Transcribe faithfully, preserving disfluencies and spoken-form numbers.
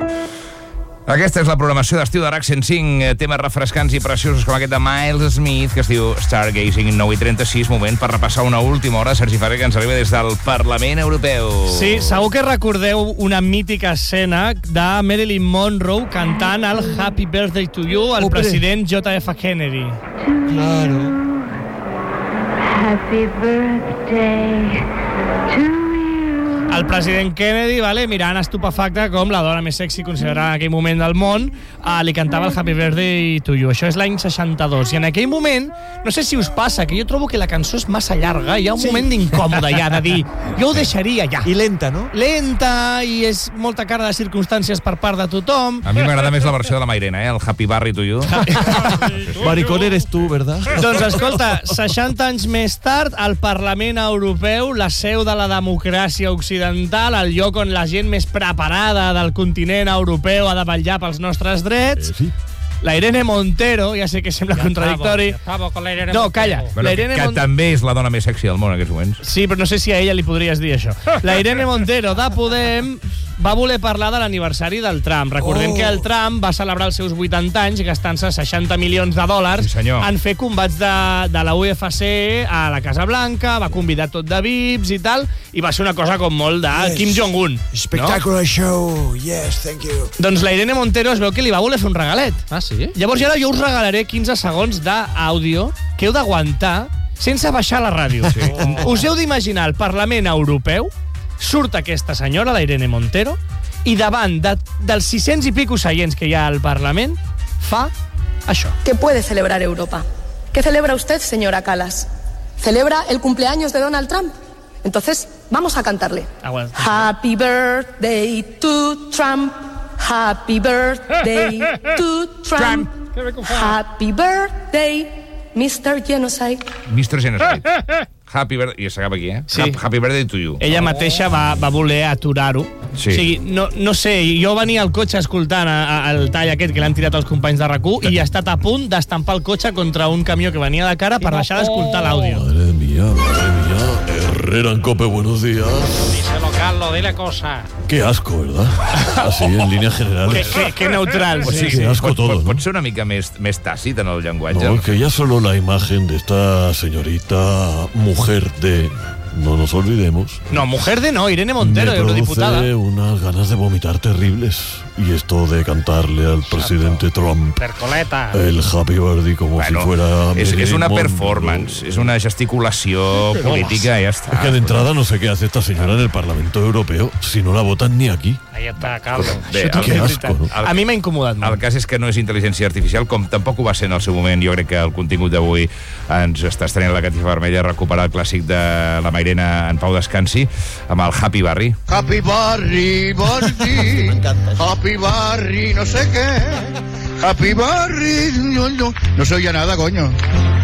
Aquesta és la programació d'estiu de RAC cent cinc, temes refrescants i preciosos com aquest de Miles Smith, que es diu Stargazing, nou i trenta-sis, moment per repassar una última hora, Sergi Ferrer, que ens arriba des del Parlament Europeu. Sí, segur que recordeu una mítica escena de Marilyn Monroe cantant el Happy Birthday to You al Hombre. president J F Kennedy. Claro. Happy birthday to you. El president Kennedy, vale, mirant estupefacte com la dona més sexy considerada en aquell moment del món, eh, li cantava el Happy Birthday to You. Això és l'any seixanta-dos. I en aquell moment, no sé si us passa, que jo trobo que la cançó és massa llarga. Hi ha un Sí. moment d'incòmode ja, de dir, jo ho deixaria ja. I lenta, no? Lenta, i és molta cara de circumstàncies per part de tothom. A mi m'agrada més la versió de la Mairena, eh? El Happy Barry to You. Maricón eres tú, ¿verdad? Doncs escolta, seixanta anys més tard, al Parlament Europeu, la seu de la democràcia occidental, el lloc on la gent més preparada del continent europeu ha de vetllar pels nostres drets, Eh, sí. la Irene Montero, ja sé que sembla contradictori. No, calla. Bueno, La Irene que Mon- també és la dona més sexy del món en aquests moments. Sí, però no sé si a ella li podries dir això. La Irene Montero, de Podem, va voler parlar de l'aniversari del Trump. Recordem Oh. que el Trump va celebrar els seus vuitanta anys gastant-se seixanta milions de dòlars Sí, senyor. en fer combats de, de la U F C a la Casa Blanca, va convidar tot de V I Ps i tal, i va ser una cosa com molt de Yes. Kim Jong-un. Spectacular show. Yes, thank you. No? Doncs la Irene Montero es veu que li va voler fer un regalet. Ah, sí? Llavors ara jo us regalaré quinze segons d'àudio que heu d'aguantar sense baixar la ràdio. Sí. Us heu d'imaginar el Parlament Europeu, surt aquesta senyora, la Irene Montero, i davant de, dels sis-cents i pico seients que hi ha al Parlament, fa això. ¿Qué puede celebrar Europa? ¿Qué celebra usted, señora Kallas? ¿Celebra el cumpleaños de Donald Trump? Entonces, vamos a cantarle. Aguanta. Happy birthday to Trump. Happy birthday to Trump. Happy birthday, mister Genocide. mister Genocide. Happy Birthday... I s'acaba aquí, eh? Sí. Happy, happy Birthday to You. Ella mateixa va, va voler aturar-ho. Sí. O sigui, no, no sé, jo venia al cotxe escoltant a, a, el tall aquest que l'han tirat els companys de RAC u i ha estat a punt d'estampar el cotxe contra un camió que venia de cara per deixar d'escoltar l'àudio. Madre mía, madre mía. Herrera en Cope, buenos días. Díselo, Carlos, dile cosa. Qué asco, ¿verdad? Así, en líneas Que, generales. que, que neutral. O Sí. sigui, Qué asco pot, todo, pot, ¿no? pot ser una mica més, més tàcit en el llenguatge. No, que ya solo la imagen de esta señorita mujer de... No nos olvidemos. No, mujer de no, Irene Montero, me eurodiputada. produce unas ganas de vomitar terribles. Y esto de cantarle al presidente Trump Percoleta. el Happy Birthday como Bueno, si fuera... és, és Marilyn una Monroe. performance, és una gesticulació política i ja està. Es que de entrada no sé qué hace esta señora en el Parlamento Europeo si no la votan ni aquí. Ahí está, Carlos. Bé, Això que també és asco, veritat. no? A mi m'ha incomodat El molt. cas és que no és intel·ligència artificial, com tampoc ho va ser en el seu moment. Jo crec que el contingut d'avui ens està estrenant la catifa vermella, recuperar el clàssic de la Mairena en Pau Descansi, amb el Happy Barry. Happy Barry, Barry, Happy Barry, no sé qué. Happy Barry, no, no, no se oye nada, coño.